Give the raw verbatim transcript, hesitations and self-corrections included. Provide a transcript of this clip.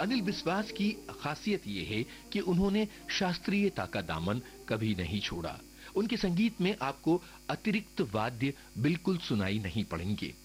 अनिल बिस्वास की खासियत ये है कि उन्होंने शास्त्रीयता का दामन कभी नहीं छोड़ा। उनके संगीत में आपको अतिरिक्त वाद्य बिल्कुल सुनाई नहीं पड़ेंगे।